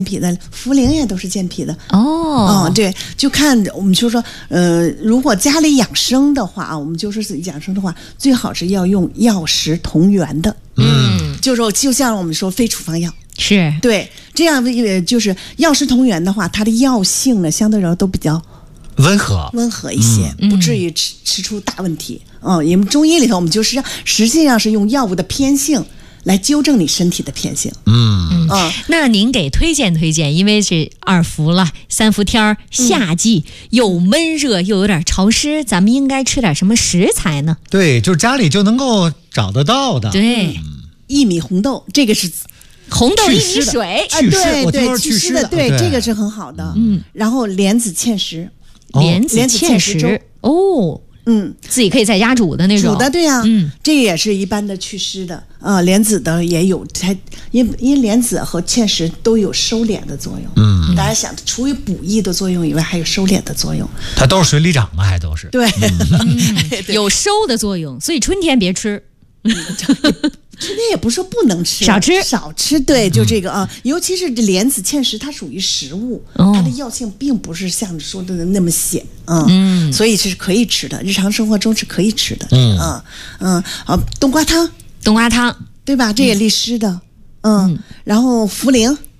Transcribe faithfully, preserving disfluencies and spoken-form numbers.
脾的，茯苓也都是健脾的。 哦， 嗯，对，就看我们就说，呃，如果家里养生的话啊，我们就说是养生的话，最好是要用药食同源的。 嗯， 就说就像我们说非处方药， 是对，这样呃就是药食同源的话，它的药性呢相对来说都比较温和温和一些， 嗯、 不至于吃吃出大问题。嗯，因为中医里头我们就是实际上是用药物的偏性来纠正你身体的偏性。 嗯嗯，那您给推荐推荐，因为是二伏了，三伏天儿，夏季、嗯、又闷热又有点潮湿，咱们应该吃点什么食材呢？ 对，就是家里就能够找得到的。 对， 嗯、 薏米红豆，这个是红豆薏米水， 啊，对对， 祛湿的，对，这个是很好的。 嗯， 然后莲子芡实， 莲子芡实哦。 嗯， 自己可以在家煮的那种， 煮的对呀、啊， 嗯， 这个也是一般的祛湿的啊、呃。莲子的也有，它因因为莲子和芡实都有收敛的作用。 嗯， 大家想，除于补益的作用以外，还有收敛的作用。 它都是水里长嘛，还都是对， 嗯、有收的作用，所以春天别吃。 春天也不是说不能吃， 少吃少吃，对，就这个啊，嗯、尤其是莲子、芡实，它属于食物， 哦、 它的药性并不是像你说的那么显啊， 嗯， 所以是可以吃的，日常生活中是可以吃的， 嗯嗯嗯，好，冬瓜汤， 冬瓜汤， 对吧？这也利湿的，嗯，嗯然后茯苓。